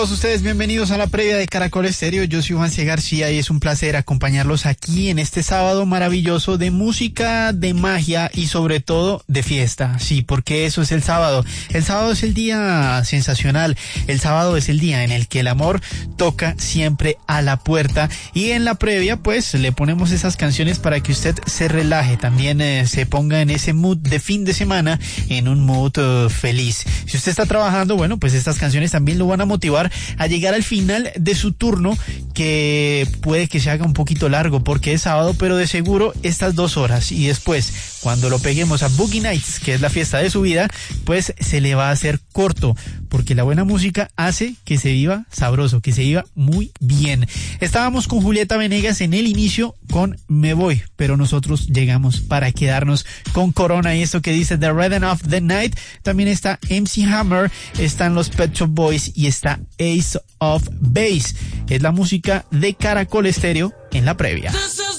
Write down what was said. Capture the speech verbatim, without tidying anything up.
Todos ustedes bienvenidos a la previa de Caracol Estéreo. Yo soy Juan C. García y es un placer acompañarlos aquí en este sábado maravilloso de música, de magia y sobre todo de fiesta. Sí, porque eso es el sábado. El sábado es el día sensacional. El sábado es el día en el que el amor toca siempre a la puerta, y en la previa pues le ponemos esas canciones para que usted se relaje, también eh, se ponga en ese mood de fin de semana, en un mood uh, feliz. Si usted está trabajando, bueno, pues estas canciones también lo van a motivar a llegar al final de su turno, que puede que se haga un poquito largo porque es sábado, pero de seguro estas dos horas y después cuando lo peguemos a Boogie Nights, que es la fiesta de su vida, pues se le va a hacer corto, porque la buena música hace que se viva sabroso, que se viva muy bien. Estábamos con Julieta Venegas en el inicio con Me Voy, pero nosotros llegamos para quedarnos con Corona y esto que dice The Rhythm of the Night. También está M C Hammer, están los Pet Shop Boys y está Ace of Base. Es la música de Caracol Estéreo en la previa.